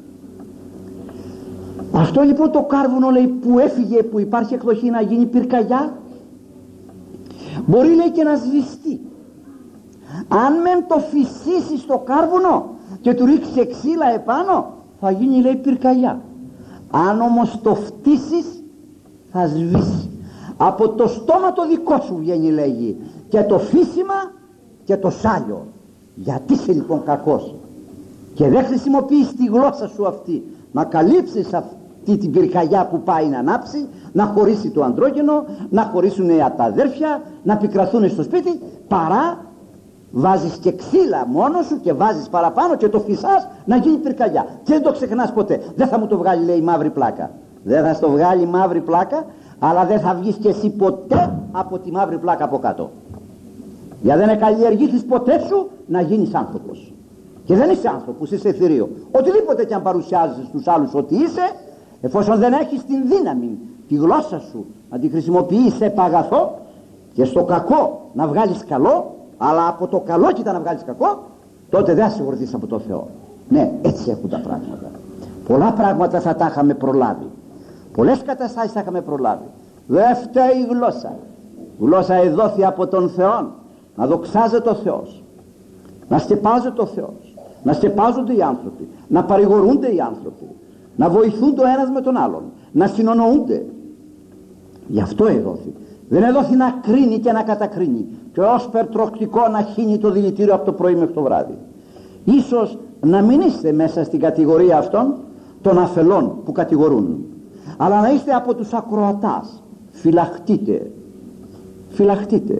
Αυτό λοιπόν το κάρβουνο λέει που έφυγε, που υπάρχει εκδοχή να γίνει πυρκαγιά, μπορεί λέει και να σβηστεί. Αν μεν το φυσήσει στο κάρβουνο και του ρίξει ξύλα επάνω, θα γίνει λέει πυρκαγιά. Αν όμως το φτύσεις, θα σβήσει. Από το στόμα το δικό σου βγαίνει λέγει και το φύσιμα και το σάλιο. Γιατί είσαι λοιπόν κακός και δεν χρησιμοποιείς τη γλώσσα σου αυτή να καλύψεις αυτή την πυρκαγιά που πάει να ανάψει, να χωρίσει το αντρόγενο, να χωρίσουν τα αδέρφια, να πικραθούν στο σπίτι, παρά βάζεις και ξύλα μόνο σου και βάζεις παραπάνω και το φυσάς να γίνει πυρκαγιά. Και δεν το ξεχνάς ποτέ. Δεν θα μου το βγάλει λέει μαύρη πλάκα. Δεν θα στο βγάλει μαύρη πλάκα, αλλά δεν θα βγεις και εσύ ποτέ από τη μαύρη πλάκα από κάτω. Για δεν καλλιεργήσεις ποτέ σου να γίνεις άνθρωπος. Και δεν είσαι άνθρωπος, είσαι θηρίο. Οτιδήποτε και αν παρουσιάζεις στους άλλους ότι είσαι, εφόσον δεν έχεις την δύναμη, τη γλώσσα σου να τη χρησιμοποιείς σε παγαθό και στο κακό να βγάλεις καλό, αλλά από το καλό κοίτα να βγάλεις κακό, τότε δεν θα συγχωρηθείς από το Θεό. Ναι, έτσι έχουν τα πράγματα. Πολλά πράγματα θα τα είχαμε προλάβει. Πολλές καταστάσεις θα είχαμε προλάβει. Δεν φταίει η γλώσσα. Η γλώσσα εδόθη από τον Θεό. Να δοξάζεται ο Θεός, να στεπάζεται ο Θεός, να στεπάζονται οι άνθρωποι, να παρηγορούνται οι άνθρωποι, να βοηθούνται ο ένας με τον άλλον, να συνονοούνται. Γι' αυτό εδόθη. Δεν εδόθη να κρίνει και να κατακρίνει και ως περτροχτικό να χύνει το δηλητήριο από το πρωί μέχρι το βράδυ. Ίσως να μην είστε μέσα στην κατηγορία αυτών των αφελών που κατηγορούν, αλλά να είστε από τους ακροατάς. Φυλαχτείτε, φυλαχτείτε.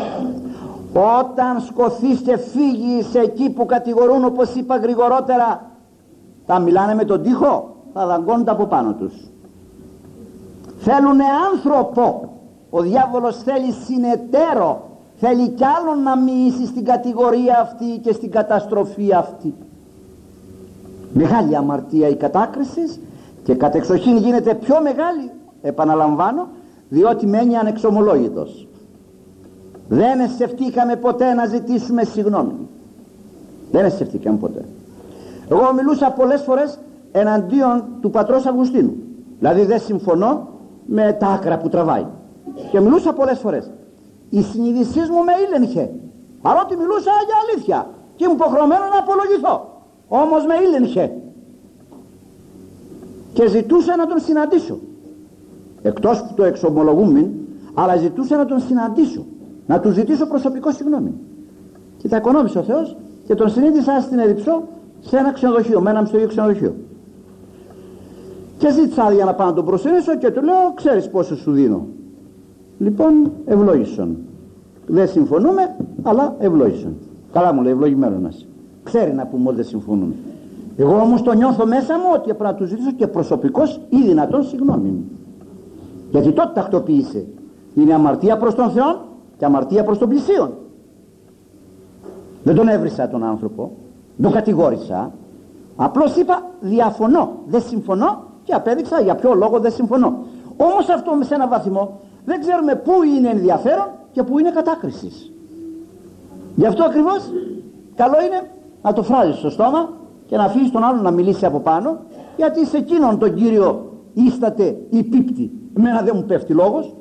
Όταν σκοθείς και φύγεις εκεί που κατηγορούν, όπως είπα γρηγορότερα, τα μιλάνε με τον τοίχο, θα δαγκώνονται από πάνω τους. Θέλουνε άνθρωπο. Ο διάβολος θέλει συνεταίρο, θέλει κι άλλον να μοιήσει στην κατηγορία αυτή και στην καταστροφή αυτή. Μεγάλη αμαρτία η κατάκριση και κατεξοχήν γίνεται πιο μεγάλη, επαναλαμβάνω, διότι μένει ανεξομολόγητος. Δεν εσκεφτήκαμε ποτέ να ζητήσουμε συγγνώμη. Δεν εσκεφτήκαμε ποτέ. Εγώ μιλούσα πολλές φορές εναντίον του πατρός Αυγουστίνου. Δηλαδή δεν συμφωνώ με τα άκρα που τραβάει. Και μιλούσα πολλές φορές. Η συνείδησή μου με ήλεγχε. Παρότι μιλούσα για αλήθεια και ήμουν υποχρεωμένο να απολογηθώ. Όμως με ήλεγχε. Και ζητούσα να τον συναντήσω. Εκτός που το εξομολογούμεν, αλλά ζητούσα να τον συναντήσω. Να του ζητήσω προσωπικό συγγνώμη. Και τα οικονόμησε ο Θεός και τον συνείδησα στην Ερυψό σε ένα ξενοδοχείο, μέναμε στο ίδιο ξενοδοχείο. Και ζήτησα άδεια να πάω να τον προσενήσω και του λέω: ξέρεις πόσο σου δίνω? Λοιπόν, ευλόγησον. Δεν συμφωνούμε, αλλά ευλόγησον. Καλά μου λέει, ευλογημένο να είσαι. Ξέρει να πούμε ότι δεν συμφωνούμε. Εγώ όμως το νιώθω μέσα μου ότι πρέπει να του ζητήσω και προσωπικός ή δυνατόν συγγνώμη μου. Γιατί τότε τακτοποίησε. Είναι αμαρτία προς τον Θεό και αμαρτία προς τον πλησίον. Δεν τον έβρισα τον άνθρωπο, τον κατηγόρησα, απλώς είπα διαφωνώ, δεν συμφωνώ και απέδειξα για ποιο λόγο δεν συμφωνώ. Όμως αυτό σε ένα βαθμό δεν ξέρουμε πού είναι ενδιαφέρον και πού είναι κατάκρισης. Γι' αυτό ακριβώς καλό είναι να το φράζεις στο στόμα και να αφήσεις τον άλλον να μιλήσει από πάνω, γιατί σε εκείνον τον Κύριο ίσταται η πίπτη. Εμένα δεν μου πέφτει λόγος.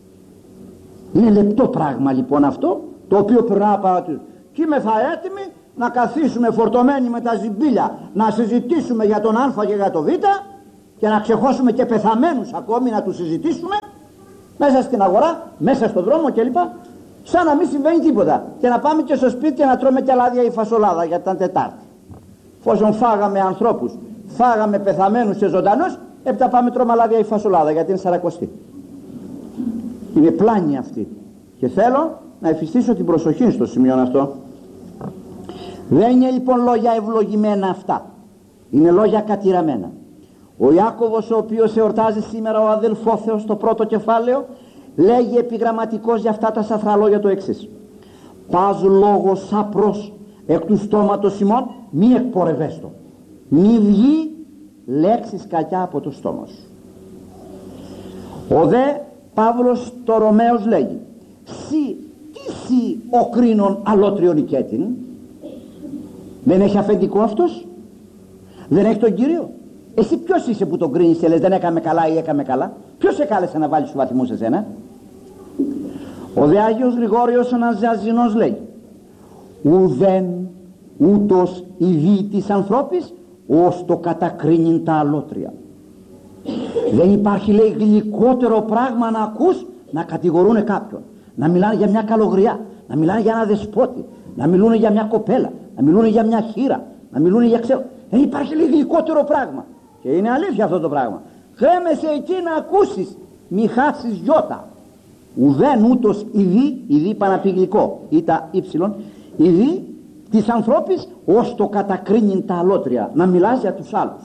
Είναι λεπτό πράγμα λοιπόν αυτό, το οποίο περνά πάνω του. Και είμαι θα έτοιμοι να καθίσουμε φορτωμένοι με τα ζυμπίλια να συζητήσουμε για τον Α και για τον Β και να ξεχώσουμε και πεθαμένους ακόμη να τους συζητήσουμε μέσα στην αγορά, μέσα στον δρόμο κλπ, σαν να μην συμβαίνει τίποτα, και να πάμε και στο σπίτι και να τρώμε και λάδια ή φασολάδα για την Τετάρτη. Εφόσον φάγαμε ανθρώπους, φάγαμε πεθαμένους και ζωντανούς, έπειτα πάμε τρώμε λάδια ή φασολάδα γιατί είναι Σαρακοστή. Είναι πλάνη αυτή και θέλω να εφιστήσω την προσοχή στο σημείο αυτό. Δεν είναι λοιπόν λόγια ευλογημένα αυτά, είναι λόγια κατηραμένα. Ο Ιάκωβος, ο οποίος εορτάζει σήμερα ο αδελφόθεος στο πρώτο κεφάλαιο, λέγει επιγραμματικός για αυτά τα σαθρά λόγια το εξής: πας λόγος σάπρος εκ του στόματος ημών μη εκπορευέστο, μη βγει λέξεις κακιά από το στόμα σου. Ο δε Παύλος το Ρωμαίος λέγει: σι, τι σι ο κρίνον αλότριον οικέτην. Δεν έχει αφεντικό αυτός, δεν έχει τον Κύριο. Εσύ ποιος είσαι που τον κρίνεις και λες δεν έκαμε καλά ή έκαμε καλά? Ποιος σε κάλεσε να βάλεις τους βαθμούς σε σένα? Ο δε Άγιος Γρηγόριος ο Ναζιαζινός λέει: ουδέν ούτως η βή της ανθρώπης ως το κατακρίνειν τα αλότρια. Δεν υπάρχει, λέει, γλυκότερο πράγμα να ακούς να κατηγορούνε κάποιον, να μιλάνε για μια καλογριά, να μιλάνε για ένα δεσπότη, να μιλούν για μια κοπέλα, να μιλούν για μια χήρα, να μιλούν για ξέρω. Δεν υπάρχει, λέει, γλυκότερο πράγμα. Και είναι αλήθεια αυτό το πράγμα. Χέμεσαι εκεί να ακούσεις, μη χάσεις γιώτα. Ουδέν ούτως η βή, η βή πάνε να πει γλυκό, ή τα ύψιλον, η βή της ανθρώπης ως το κατακρίνειν τα αλότρια, να μιλάς για τους άλλους.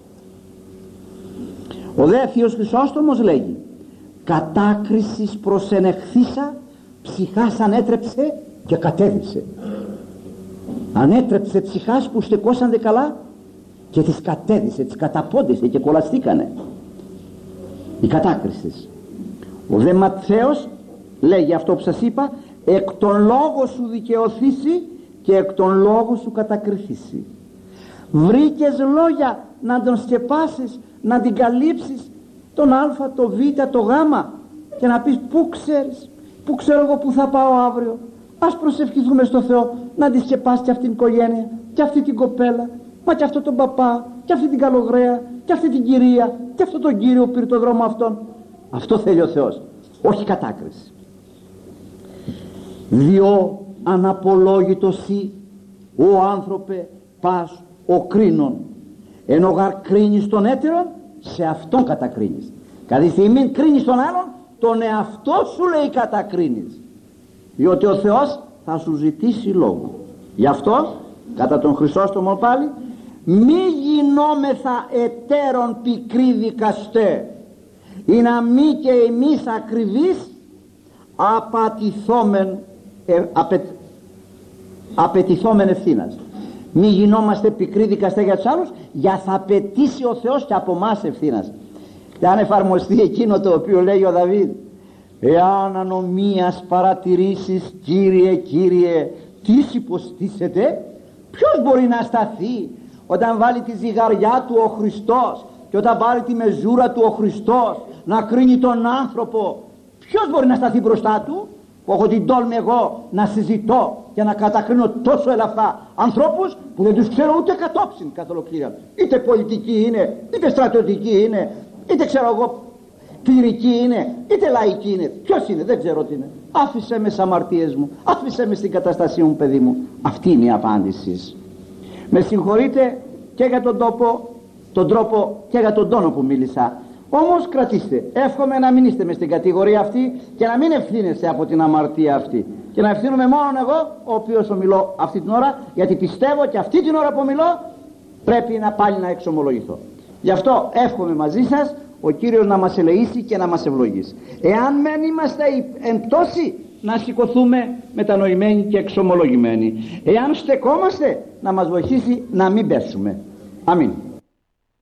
Ο δε Θείος Χρυσόστομος λέγει: κατάκρισης προσενεχθήσα ψυχάς ανέτρεψε και κατέδυσε. Ανέτρεψε ψυχάς που στεκόσανται καλά και τις κατέδυσε, τις καταπόντισε και κολλαστήκανε. Η κατάκριση. Ο δε Ματθαίος λέγει αυτό που σας είπα: εκ των λόγων σου δικαιωθήσει και εκ των λόγων σου κατακριθήσει. Βρήκες λόγια να τον σκεπάσεις, να την καλύψεις τον Α, το Β, το Γ και να πεις πού ξέρεις, πού ξέρω εγώ που θα πάω αύριο. Ας προσευχηθούμε στο Θεό να τη σκεπάσει και αυτή την οικογένεια και αυτή την κοπέλα, μα και αυτό τον παπά και αυτή την καλογραία και αυτή την κυρία και αυτό τον κύριο που πήρε το δρόμο αυτόν. Αυτό θέλει ο Θεός, όχι κατάκριση. Διό αναπολόγητος ή ο άνθρωπε πας ο κρίνον, ενώ γαρ κρίνεις τον έτερον, σε αυτόν κατακρίνεις. Κάθε στιγμή κρίνεις τον άλλον, τον εαυτό σου, λέει, κατακρίνεις, διότι ο Θεός θα σου ζητήσει λόγο. Γι' αυτό κατά τον Χρυσόστομο πάλι: μη γινόμεθα ετέρων πικροί δικαστέ, ή να μη και εμείς ακριβείς απατηθόμεν ε, απε, απαιτηθόμεν ευθύνας. Μη γινόμαστε πικροί δικαστέ για τους άλλους, για θα απαιτήσει ο Θεός και από εμάς ευθύνας. Και αν εφαρμοστεί εκείνο το οποίο λέει ο Δαβίδ: εάν ανομίας παρατηρήσεις, Κύριε, Κύριε, τι υποστήσετε, ποιος μπορεί να σταθεί όταν βάλει τη ζυγαριά του ο Χριστός και όταν βάλει τη μεζούρα του ο Χριστός να κρίνει τον άνθρωπο? Ποιος μπορεί να σταθεί μπροστά του? Που έχω την τόλμη εγώ να συζητώ και να κατακρίνω τόσο ελαφρά ανθρώπους που δεν τους ξέρω ούτε κατόψιν καθ' ολοκλήρια, είτε πολιτική είναι, είτε στρατιωτική είναι, είτε ξέρω εγώ κληρική είναι, είτε λαϊκή είναι. Ποιος είναι? Δεν ξέρω τι είναι. Άφησε με στις αμαρτίες μου, άφησε με στην καταστασία μου, παιδί μου. Αυτή είναι η απάντηση. Με συγχωρείτε και για τον τόπο, τον τρόπο και για τον τόνο που μίλησα. Όμως κρατήστε, εύχομαι να μην είστε μες στην κατηγορία αυτή και να μην ευθύνεστε από την αμαρτία αυτή, και να ευθύνομαι μόνο εγώ ο οποίος ομιλώ αυτή την ώρα, γιατί πιστεύω και αυτή την ώρα που μιλώ πρέπει να πάλι να εξομολογηθώ. Γι' αυτό εύχομαι μαζί σας ο Κύριος να μας ελεήσει και να μας ευλογήσει. Εάν μεν είμαστε εν πτώση, να σηκωθούμε μετανοημένοι και εξομολογημένοι. Εάν στεκόμαστε, να μας βοηθήσει να μην πέσουμε. Αμήν.